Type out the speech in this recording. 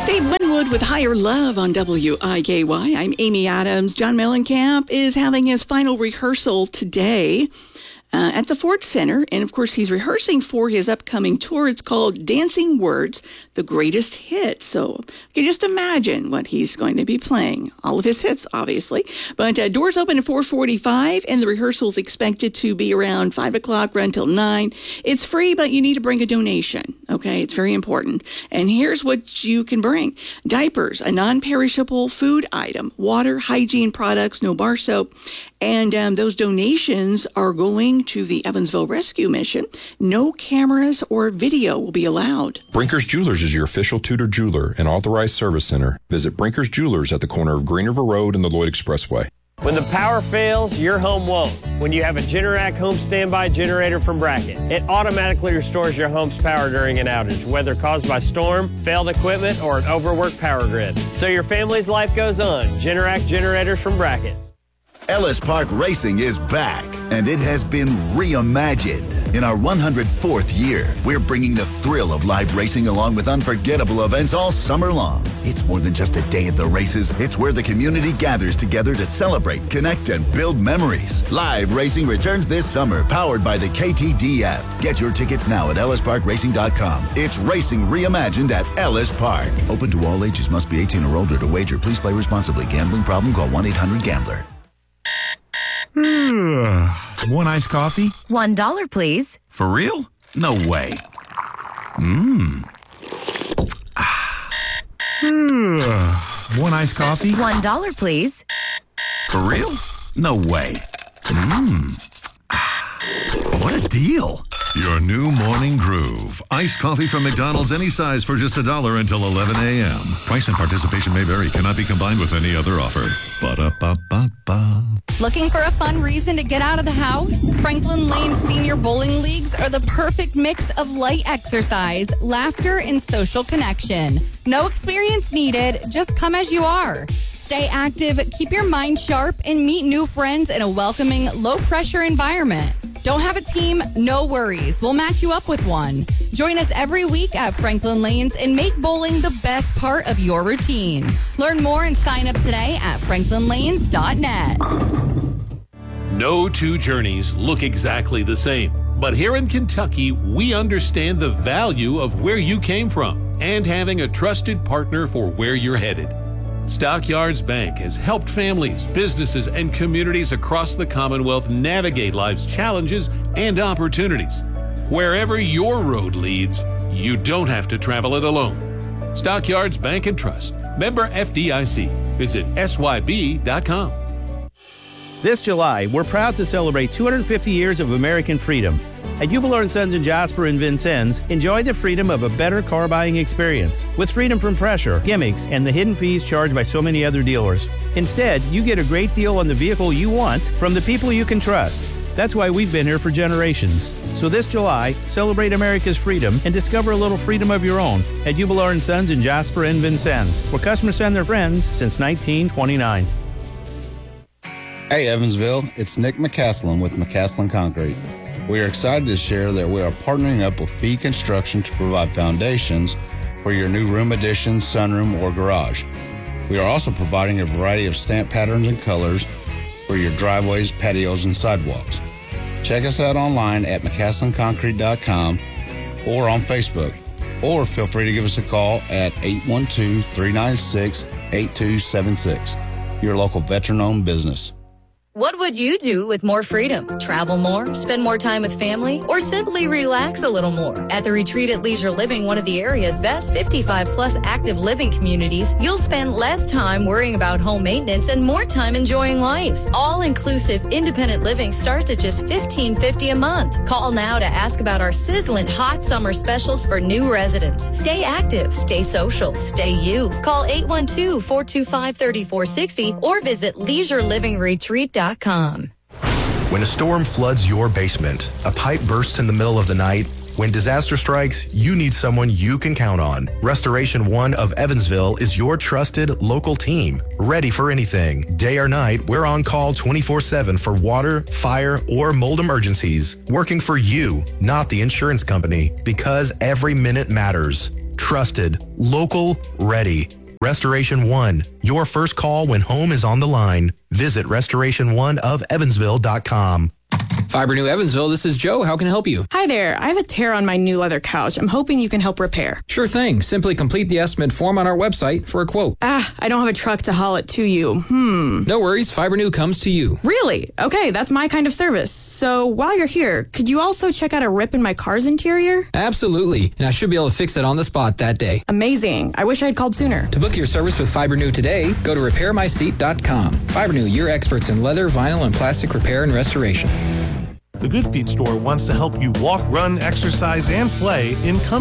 Steve Winwood with Higher Love on WIKY. I'm Amy Adams. John Mellencamp is having his final rehearsal today at the Ford Center. And, of course, he's rehearsing for his upcoming tour. It's called Dancing Words, The Greatest Hits. So you can just imagine what he's going to be playing. All of his hits, obviously. But doors open at 4:45, and the rehearsal's expected to be around 5 o'clock, run till 9. It's free, but you need to bring a donation. Okay, it's very important. And here's what you can bring. Diapers, a non-perishable food item, water, hygiene products, no bar soap. And those donations are going to the Evansville Rescue Mission. No cameras or video will be allowed. Brinker's Jewelers is your official Tudor jeweler and authorized service center. Visit Brinker's Jewelers at the corner of Green River Road and the Lloyd Expressway. When the power fails, your home won't. When you have a Generac home standby generator from Bracket, it automatically restores your home's power during an outage, whether caused by storm, failed equipment, or an overworked power grid. So your family's life goes on. Generac generators from Bracket. Ellis Park Racing is back, and it has been reimagined. In our 104th year, we're bringing the thrill of live racing along with unforgettable events all summer long. It's more than just a day at the races. It's where the community gathers together to celebrate, connect, and build memories. Live racing returns this summer, powered by the KTDF. Get your tickets now at ellisparkracing.com. It's racing reimagined at Ellis Park. Open to all ages. Must be 18 or older to wager. Please play responsibly. Gambling problem? Call 1-800-GAMBLER. One iced coffee? $1, please. For real? No way. One iced coffee? $1, please. For real? No way. What a deal. Your new morning groove. Iced coffee from McDonald's, any size for just $1 until 11 a.m. Price and participation may vary. Cannot be combined with any other offer. Ba-da-ba-ba-ba. Looking for a fun reason to get out of the house? Franklin Lane Senior Bowling Leagues are the perfect mix of light exercise, laughter, and social connection. No experience needed. Just come as you are. Stay active, keep your mind sharp, and meet new friends in a welcoming, low-pressure environment. Don't have a team? No worries. We'll match you up with one. Join us every week at Franklin Lanes and make bowling the best part of your routine. Learn more and sign up today at franklinlanes.net. No two journeys look exactly the same. But here in Kentucky, we understand the value of where you came from and having a trusted partner for where you're headed. Stockyards Bank has helped families, businesses, and communities across the Commonwealth navigate life's challenges and opportunities. Wherever your road leads, you don't have to travel it alone. Stockyards Bank and Trust. Member FDIC. Visit SYB.com. This July, we're proud to celebrate 250 years of American freedom. At Hubler & Sons in Jasper and Vincennes, enjoy the freedom of a better car buying experience with freedom from pressure, gimmicks, and the hidden fees charged by so many other dealers. Instead, you get a great deal on the vehicle you want from the people you can trust. That's why we've been here for generations. So this July, celebrate America's freedom and discover a little freedom of your own at Hubler & Sons in Jasper and Vincennes, where customers send their friends since 1929. Hey Evansville, it's Nick McCaslin with McCaslin Concrete. We are excited to share that we are partnering up with B Construction to provide foundations for your new room addition, sunroom, or garage. We are also providing a variety of stamp patterns and colors for your driveways, patios, and sidewalks. Check us out online at McCaslinConcrete.com or on Facebook. Or feel free to give us a call at 812-396-8276. Your local veteran-owned business. What would you do with more freedom? Travel more, spend more time with family, or simply relax a little more? At the Retreat at Leisure Living, one of the area's best 55-plus active living communities, you'll spend less time worrying about home maintenance and more time enjoying life. All-inclusive independent living starts at just $15.50 a month. Call now to ask about our sizzling hot summer specials for new residents. Stay active, stay social, stay you. Call 812-425-3460 or visit leisurelivingretreat.com. When a storm floods your basement, a pipe bursts in the middle of the night, when disaster strikes, you need someone you can count on. Restoration One of Evansville is your trusted local team, ready for anything. Day or night, we're on call 24/7 for water, fire, or mold emergencies, working for you, not the insurance company, because every minute matters. trusted, local, ready. Restoration One, your first call when home is on the line. Visit restorationoneofevansville.com. Fiber New Evansville, this is Joe. How can I help you? Hi there. I have a tear on my new leather couch. I'm hoping you can help repair. Sure thing. Simply complete the estimate form on our website for a quote. I don't have a truck to haul it to you. No worries. Fiber New comes to you. Really? Okay, that's my kind of service. So while you're here, could you also check out a rip in my car's interior? Absolutely. And I should be able to fix it on the spot that day. Amazing. I wish I'd called sooner. To book your service with Fiber New today, go to repairmyseat.com. Fiber New, your experts in leather, vinyl, and plastic repair and restoration. The Good Feet store wants to help you walk, run, exercise, and play in comfort.